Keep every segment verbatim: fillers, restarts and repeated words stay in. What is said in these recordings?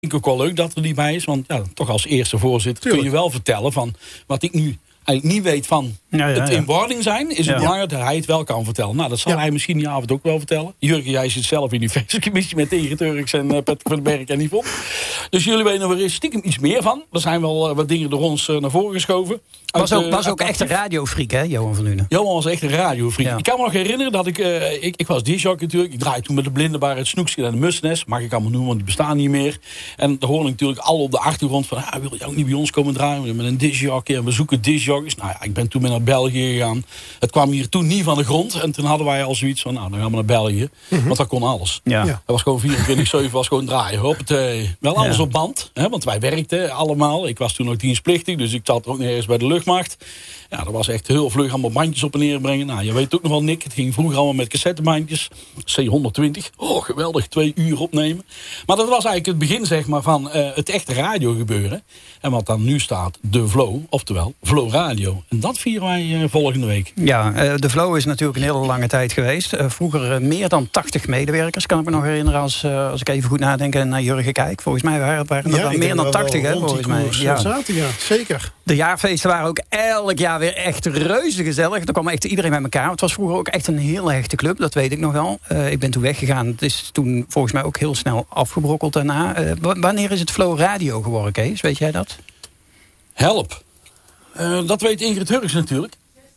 vind ik ook wel leuk dat er die bij is. Want ja, toch als eerste voorzitter Tuurlijk. kun je wel vertellen van wat ik nu eigenlijk niet weet van ja, ja, het in wording zijn. Is het ja. belangrijk dat hij het wel kan vertellen. Nou, dat zal ja. hij misschien die avond ook wel vertellen. Jurgen, jij zit zelf in die feestcommissie met Ingrid Turks en uh, Patrick van den Berg en Yvonne. Dus jullie weten er stiekem iets meer van. Er zijn wel uh, wat dingen door ons uh, naar voren geschoven. Was ook, was ook echt een radiofreak, hè, Johan van Nuenen? Johan was echt een radiofreak. Ja. Ik kan me nog herinneren dat ik... Uh, ik, ik was disjockey natuurlijk. Ik draaide toen met de Blindenbar, het Snoekje en de Musnes. Mag ik allemaal noemen, want die bestaan niet meer. En daar hoorde ik natuurlijk al op de achtergrond van... Ah, wil je ook niet bij ons komen draaien? Met een disjockey en we zoeken disjockeys. Nou ja, ik ben toen mee naar België gegaan. Het kwam hier toen niet van de grond. En toen hadden wij al zoiets van, nou, dan gaan we naar België. Mm-hmm. Want dat kon alles. Ja. Dat was gewoon vierentwintig zeven, was gewoon draaien. Hoppatee. Wel alles ja. op band. Hè, want wij werkten allemaal. Ik was toen ook dienstplichtig. Dus ik zat ook nog ergens bij de luchtmacht. Ja, dat was echt heel vlug allemaal bandjes op en neer brengen. Nou, je weet ook nog wel, Nick. Het ging vroeger allemaal met cassettebandjes. C honderdtwintig. Oh, geweldig. Twee uur opnemen. Maar dat was eigenlijk het begin, zeg maar, van uh, het echte radio gebeuren. En wat dan nu staat, de Flow. Oftewel, Flow Radio. En dat vieren wij uh, volgende week. Ja, uh, de Flow is natuurlijk een hele lange tijd geweest. Uh, vroeger uh, meer dan tachtig medewerkers. Kan ik me nog herinneren als, uh, als ik even goed nadenk en naar Jurgen kijk. Volgens mij waren, waren er ja, dan meer dan tachtig, hè, volgens mij. Ja. Zaten, ja, zeker. De jaarfeesten waren ook elk jaar weer echt reuze gezellig. Er kwam echt iedereen bij elkaar. Het was vroeger ook echt een heel hechte club, dat weet ik nog wel. Uh, ik ben toen weggegaan. Het is toen volgens mij ook heel snel afgebrokkeld daarna. Uh, w- wanneer is het Flow Radio geworden, Kees? Weet jij dat? Help. Uh, dat weet Ingrid Hurks natuurlijk.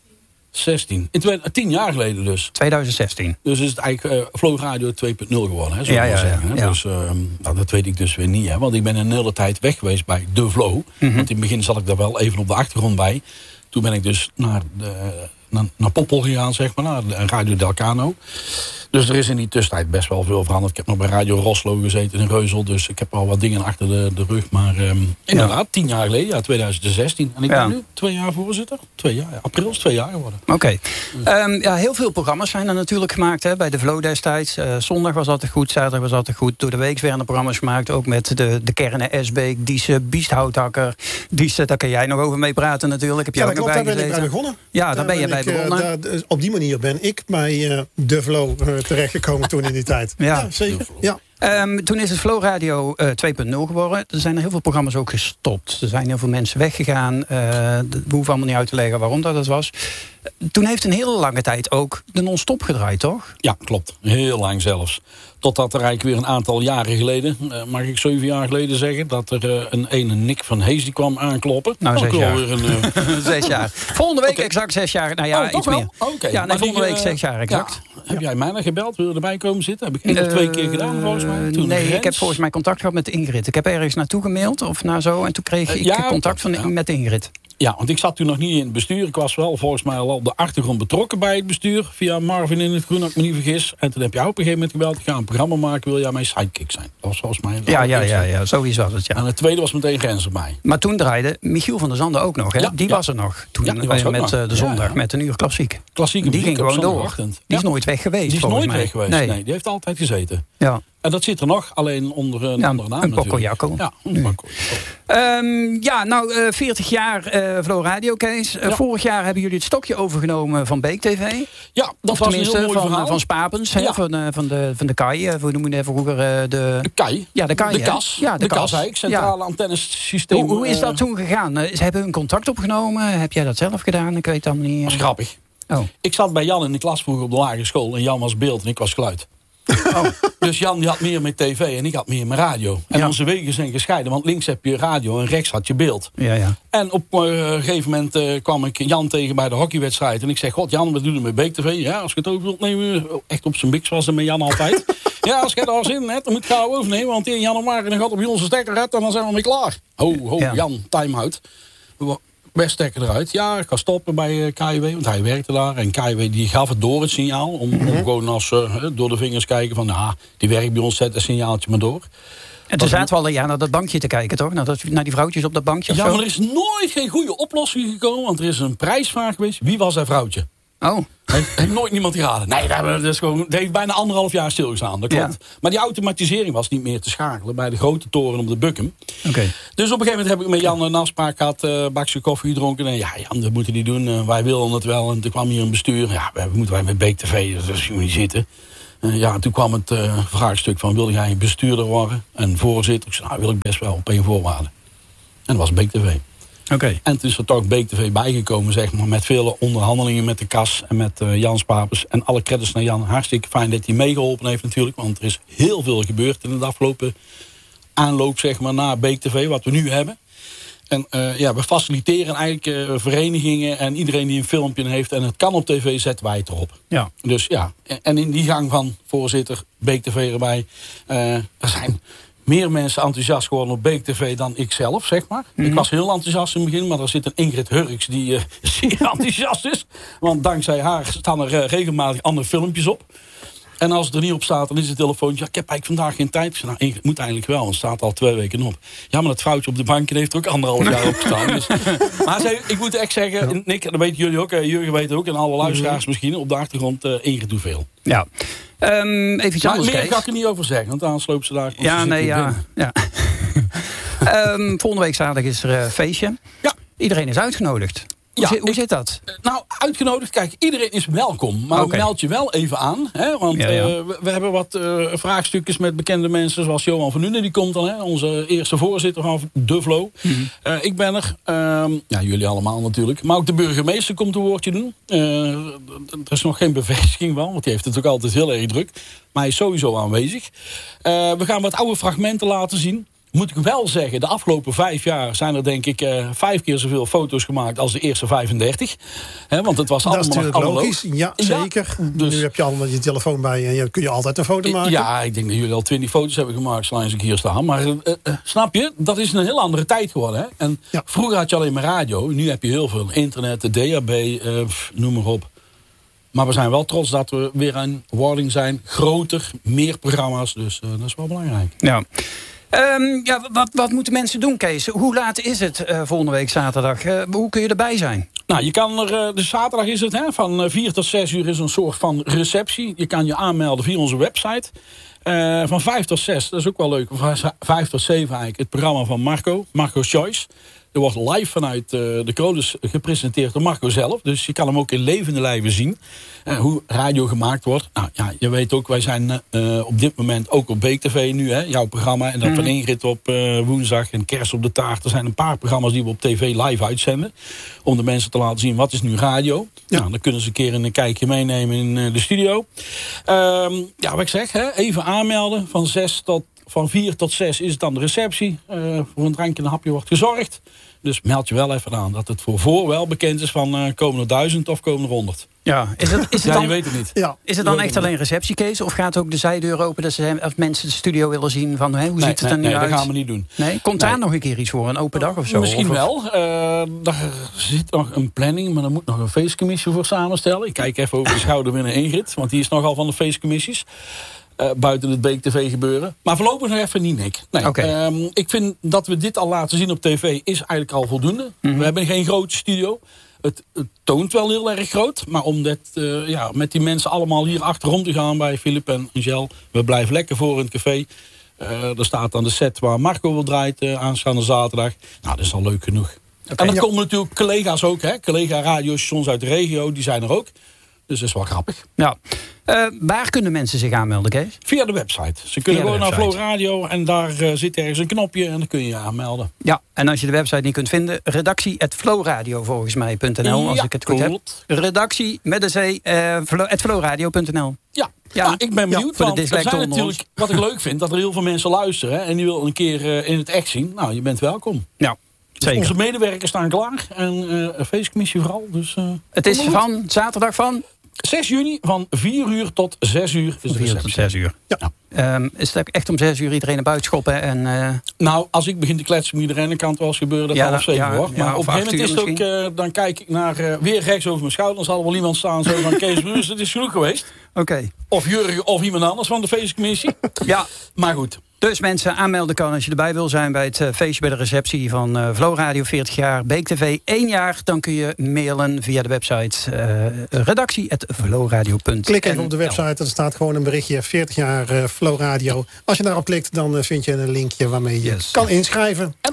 zestien. In twee, tien jaar geleden dus. twintig zestien. Dus is het eigenlijk uh, Flow Radio twee punt nul geworden. Hè, zo ja, ja, zeggen, hè? Ja. Dus uh, nou, dat weet ik dus weer niet. Hè? Want ik ben een hele tijd weg geweest bij de Flow. Mm-hmm. Want in het begin zat ik daar wel even op de achtergrond bij. Toen ben ik dus naar, de, naar, naar Poppel gegaan, zeg maar. Naar de Radio Delcano. Dus er is in die tussentijd best wel veel veranderd. Ik heb nog bij Radio Roslo gezeten in Reuzel. Dus ik heb al wat dingen achter de, de rug. Maar um, inderdaad, ja. tien jaar geleden, ja, twintig zestien. En ik ja. ben nu twee jaar voorzitter. Twee jaar, ja, april is twee jaar geworden. Oké. Okay. Um, ja, heel veel programma's zijn er natuurlijk gemaakt. Hè, bij de Flow destijds. Uh, zondag was altijd goed, zaterdag was altijd goed. Door de week werden er programma's gemaakt. Ook met de, de kernen Esbeek, Diese, Biesthouthakker. Diese, daar kan jij nog over mee praten natuurlijk. Heb je ja, ook dat klopt, daar ben ik bij begonnen. Ja, daar, daar ben je ben bij ik, begonnen. Uh, daar, op die manier ben ik bij uh, de Flow uh, terechtgekomen toen in die tijd. Ja, ja zeker. Ja. Um, toen is het Flow Radio uh, twee punt nul geworden. Er zijn er heel veel programma's ook gestopt. Er zijn heel veel mensen weggegaan. Uh, we hoeven allemaal niet uit te leggen waarom dat was. Toen heeft een hele lange tijd ook de non-stop gedraaid, toch? Ja, klopt. Heel lang zelfs. Totdat er eigenlijk weer een aantal jaren geleden, uh, mag ik zeven jaar geleden zeggen, dat er uh, een ene Nick van Hees die kwam aankloppen. Nou, zes jaar. Weer een, uh... zes jaar. Volgende week okay. exact zes jaar. Nou ja, oh, iets meer. Oh, okay. Ja, nee, volgende week uh, zes jaar exact. Ja. Heb jij mij nog gebeld? Wil je erbij komen zitten? Heb ik één of twee keer gedaan volgens mij? Toen nee, ik heb volgens mij contact gehad met Ingrid. Ik heb ergens naartoe gemaild of naar zo en toen kreeg ik uh, ja, contact van, ja. met Ingrid. Ja, want ik zat toen nog niet in het bestuur. Ik was wel volgens mij al op de achtergrond betrokken bij het bestuur. Via Marvin in het Groen, als ik me niet vergis. En toen heb je op een gegeven moment gebeld. Ik ga een programma maken, wil jij mijn sidekick zijn? Dat was volgens mij... Ja, ja, ja, ja, zoiets was het, ja. En het tweede was meteen Grens erbij. Maar toen draaide Michiel van der Zanden ook nog, hè? Ja, die ja. was er nog. Toen ja, die was met uh, de zondag, ja, ja. met een uur klassiek. Klassieke die ging gewoon door. Die ja. is nooit weg geweest, Die is nooit mij. weg geweest, nee. nee. Die heeft altijd gezeten. Ja. En dat zit er nog, alleen onder een ja, andere naam een Pocojaco. Ja, een Pocojaco. Um, ja, nou, uh, veertig jaar uh, Flow Radio Case. Uh, ja. Vorig jaar hebben jullie het stokje overgenomen van Beek T V. Ja, dat of was een heel mooi van, verhaal. van Spapens, ja. hè, van, uh, van, de, van de Kai. Uh, hoe noemen we vroeger uh, de... De Kai. Ja, de Kai. De kas. Ja, de, de kas. kas eigenlijk, centrale ja. antennesysteem. Hoe, hoe is dat toen gegaan? Uh, ze hebben hun contact opgenomen. Heb jij dat zelf gedaan? Ik weet dan niet. Uh... Dat is grappig. Oh. Ik zat bij Jan in de klas vroeger op de lagere school. En Jan was beeld en ik was geluid. Oh. Dus Jan die had meer met tv en ik had meer met radio. En ja. onze wegen zijn gescheiden, want links heb je radio en rechts had je beeld. Ja, ja. En op uh, een gegeven moment uh, kwam ik Jan tegen bij de hockeywedstrijd. En ik zeg, god Jan, wat doen we met Beek T V? Ja, als je het over wilt nemen. Echt op zijn biks was er met Jan altijd. Ja, als je daar zin hebt, dan moet je gauw overnemen. Want in januari dan gaat op onze stekker uit en dan zijn we mee klaar. Ho, ho, ja. Jan, time-out. Best stekker eruit. Ja, ik ga stoppen bij uh, K I W, want hij werkte daar. En K I W die gaf het door, het signaal. Om, mm-hmm. om gewoon als uh, door de vingers kijken van... nou, die werkt bij ons, zet een signaaltje maar door. En toen zaten we al ja, naar dat bankje te kijken, toch? Naar, dat, naar die vrouwtjes op dat bankje. Ja, zo? maar er is nooit geen goede oplossing gekomen. Want er is een prijsvraag geweest. Wie was dat vrouwtje? Oh. Heeft, heeft nooit niemand geraden. Nee, dat, is gewoon, dat heeft bijna anderhalf jaar stilgestaan. Dat klopt. Ja. Maar die automatisering was niet meer te schakelen bij de grote toren op de Buckum. Okay. Dus op een gegeven moment heb ik met Jan een afspraak gehad. Uh, bakje koffie gedronken. En ja, Jan, dat moeten die doen. Uh, wij willen het wel. En toen kwam hier een bestuur. Ja, we moeten wij met Beek T V. Dat is niet zitten. Uh, ja, toen kwam het uh, vraagstuk van, wil jij bestuurder worden en voorzitter? Ik zei, nou, wil ik best wel op één voorwaarde. En dat was Beek T V. Okay. En toen is er toch Beek T V bijgekomen, zeg maar, met vele onderhandelingen met de kas en met uh, Jan Spapers. En alle credits naar Jan. Hartstikke fijn dat hij meegeholpen heeft natuurlijk, want er is heel veel gebeurd in de afgelopen aanloop, zeg maar, naar Beek T V, wat we nu hebben. En uh, ja, we faciliteren eigenlijk uh, verenigingen en iedereen die een filmpje heeft en het kan op tv, zetten wij het erop. Ja. Dus ja, en in die gang van voorzitter, Beek T V erbij, uh, er zijn meer mensen enthousiast geworden op Beek T V dan ik zelf, zeg maar. Mm-hmm. Ik was heel enthousiast in het begin, maar er zit een Ingrid Hurks die uh, zeer enthousiast is. Want dankzij haar staan er uh, regelmatig andere filmpjes op. En als het er niet op staat, dan is het telefoontje. Ja, ik heb eigenlijk vandaag geen tijd. Nou, Ingrid moet eigenlijk wel, want het staat al twee weken op. Ja, maar dat vrouwtje op de bank heeft er ook anderhalf jaar op gestaan. Dus. Maar zei, ik moet echt zeggen, Nick, dat weten jullie ook, Jurgen weet het ook, en alle luisteraars misschien, op de achtergrond, uh, Ingrid doet veel. Ja. Um, even iets anders, meer Kees. ga ik er niet over zeggen, want anders loopt ze daar. Ja, nee, ja. ja. um, volgende week zaterdag is er een uh, feestje. Ja. Iedereen is uitgenodigd. Hoe, ja, zit, hoe ik, zit dat? Nou, uitgenodigd. Kijk, iedereen is welkom. Maar okay. meld je wel even aan. Hè, want ja, ja. Uh, we, we hebben wat uh, vraagstukjes met bekende mensen. Zoals Johan van Nuenen, die komt dan. Hè, onze eerste voorzitter van De Vlo. Mm-hmm. Uh, ik ben er. Uh, ja, jullie allemaal natuurlijk. Maar ook de burgemeester komt een woordje doen. Uh, er is nog geen bevestiging van. Want die heeft het ook altijd heel erg druk. Maar hij is sowieso aanwezig. Uh, we gaan wat oude fragmenten laten zien. Moet ik wel zeggen, de afgelopen vijf jaar zijn er denk ik uh, vijf keer zoveel foto's gemaakt als de eerste vijfendertig. He, want het was dat allemaal is natuurlijk logisch, ja, zeker. Ja, dus nu heb je allemaal je telefoon bij je en je kun je altijd een foto maken. Ja, ik denk dat jullie al twintig foto's hebben gemaakt zolang ik hier sta. Maar uh, uh, snap je, dat is een heel andere tijd geworden. Hè? En ja. Vroeger had je alleen maar radio, nu heb je heel veel internet, de D A B, uh, pff, noem maar op. Maar we zijn wel trots dat we weer een wording zijn, groter, meer programma's, dus uh, dat is wel belangrijk. Ja. Um, ja, wat, wat moeten mensen doen, Kees? Hoe laat is het uh, volgende week zaterdag? Uh, hoe kun je erbij zijn? Nou, je kan er, uh, de zaterdag is het, hè, van vier tot zes uur is een soort van receptie. Je kan je aanmelden via onze website. Uh, van vijf tot zes, dat is ook wel leuk. Van vijf tot zeven eigenlijk het programma van Marco, Marco's Choice. Er wordt live vanuit uh, de Crodus gepresenteerd door Marco zelf. Dus je kan hem ook in levende lijven zien. Uh, hoe radio gemaakt wordt. Nou ja, je weet ook, wij zijn uh, op dit moment ook op Beek T V nu. Hè, jouw programma. En dat mm. van Ingrid op uh, woensdag en Kerst op de taart. Er zijn een paar programma's die we op tv live uitzenden. Om de mensen te laten zien, wat is nu radio? Ja. Nou, dan kunnen ze een keer een kijkje meenemen in uh, de studio. Um, ja, wat ik zeg, hè, even aanmelden. Van zes tot Van vier tot zes is het dan de receptie. Uh, voor een drankje en een hapje wordt gezorgd. Dus meld je wel even aan dat het voor voor wel bekend is van uh, komen er duizend of komen er honderd. Ja, is het, is het ja, dan, je weet het niet. Ja, is het dan echt alleen receptiekees? Of gaat ook de zijdeur open dat ze, als mensen de studio willen zien van hè, hoe nee, ziet het er nee, nu nee, uit? dat gaan we niet doen. Nee? Komt nee. daar nog een keer iets voor? Een open dag of zo? Misschien of, wel. Uh, daar zit nog een planning, maar er moet nog een feestcommissie voor samenstellen. Ik kijk even over de schouder weer naar Ingrid, want die is nogal van de feestcommissies. Uh, buiten het Beek T V gebeuren. Maar voorlopig nog even niet, Nick. Nee. Okay. Um, ik vind dat we dit al laten zien op tv is eigenlijk al voldoende. Mm-hmm. We hebben geen grote studio. Het, het toont wel heel erg groot. Maar om dat, uh, ja, met die mensen allemaal hier achterom te gaan bij Philip en Angel. We blijven lekker voor in het café. Uh, er staat aan de set waar Marco wil draait uh, aanstaande zaterdag. Nou, dat is al leuk genoeg. Okay, en dan ja. komen natuurlijk collega's ook. Hè? Collega radiostations uit de regio, die zijn er ook. Dus dat is wel grappig. Ja. Uh, waar kunnen mensen zich aanmelden, Kees? Via de website. Ze kunnen gewoon naar Vlo Radio en daar uh, zit ergens een knopje en dan kun je je aanmelden. Ja, en als je de website niet kunt vinden, redactie at floradio volgens mij punt n l ja, als ik het goed klopt. heb. Redactie met een c uh, at floradio punt n l. Ja, ja. Nou, ik ben benieuwd. Ja, want er zijn natuurlijk, wat ik leuk vind, dat er heel veel mensen luisteren en die willen een keer uh, in het echt zien. Nou, je bent welkom. Ja. Dus onze medewerkers staan klaar en uh, een feestcommissie vooral. Dus, uh, het is van zaterdag van zes juni van vier uur tot zes uur. Is vier tot zes uur. Ja. Ja. Um, is het echt om zes uur iedereen naar buiten schoppen? En, uh... Nou, als ik begin te kletsen moet iedereen, dan kan het wel eens gebeuren dat het ja, half zeven ja, wordt. Maar ja, op een gegeven moment is het ook, uh, dan kijk ik naar uh, weer rechts over mijn schouder. Dan zal er wel iemand staan zo van Kees Bruus, het is genoeg geweest. Oké. Okay. Of Jurgen of iemand anders van de feestcommissie. Ja. Maar goed. Dus mensen, aanmelden kan als je erbij wil zijn bij het uh, feestje bij de receptie van uh, Vlo Radio veertig jaar, Beek T V één jaar. Dan kun je mailen via de website uh, redactie at floradio punt n l. Klik even op de website, er staat gewoon een berichtje veertig jaar uh, Vlo Radio. Als je daarop klikt, dan uh, vind je een linkje waarmee je yes. kan inschrijven. En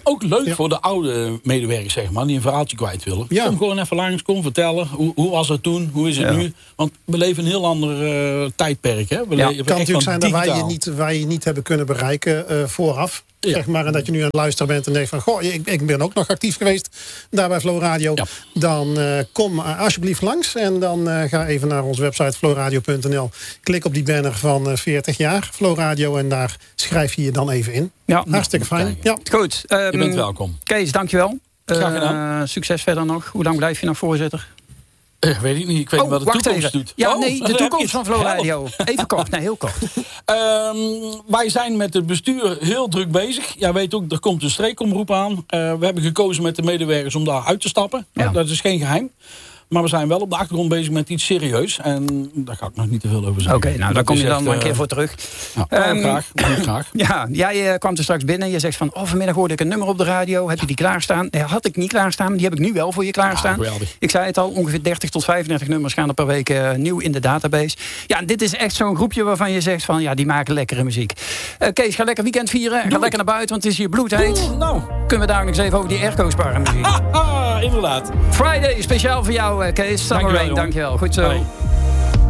ook leuk ja. voor de oude medewerkers, zeg maar, die een verhaaltje kwijt willen. Ja. Kom gewoon even langs, kom vertellen. Hoe, hoe was het toen? Hoe is het ja. nu? Want we leven een heel ander uh, tijdperk. Hè? We ja, leven het kan natuurlijk zijn digitaal. dat wij je niet, wij je niet hebben kunnen bereiken uh, vooraf. Ja. Zeg maar, en dat je nu aan het luisteren bent en denkt van... goh, ik, ik ben ook nog actief geweest daar bij Flow Radio. Ja. Dan uh, kom uh, alsjeblieft langs. En dan uh, ga even naar onze website flowradio punt n l. Klik op die banner van uh, veertig jaar Flow Radio. En daar schrijf je je dan even in. Ja. Hartstikke fijn. Ja. Goed. Um, je bent welkom. Kees, dankjewel. Graag gedaan. Uh, succes verder nog. Hoe lang blijf je nog voorzitter? Uh, weet ik niet. Ik weet oh, niet wat de toekomst even. doet. Ja, oh, nee, de toekomst van Flow Radio. Even kort, nee, heel kort. Um, wij zijn met het bestuur heel druk bezig. Jij weet ook, er komt een streekomroep aan. Uh, we hebben gekozen met de medewerkers om daar uit te stappen. Ja. Dat is geen geheim. Maar we zijn wel op de achtergrond bezig met iets serieus. En daar ga ik nog niet te veel over zeggen. Oké, okay, nou daar kom je dan echt, maar een keer voor terug. Ja, um, graag, graag. Ja, jij kwam er straks binnen. Je zegt van, oh, vanmiddag hoorde ik een nummer op de radio. Heb je die klaarstaan? Nee, had ik niet klaarstaan. Maar die heb ik nu wel voor je klaarstaan. Ja, ik zei het al, ongeveer dertig tot vijfendertig nummers gaan er per week uh, nieuw in de database. Ja, dit is echt zo'n groepje waarvan je zegt van, ja, die maken lekkere muziek. Uh, Kees, ga lekker weekend vieren. Doe ga lekker naar buiten, want het is hier bloedheet. Oeh, nou. Kunnen we daar nog eens even over die airco-sparen muziek? Ah, inderdaad. Friday, speciaal voor jou, Kees. Summer Rain, dankjewel. Goed zo. Bye.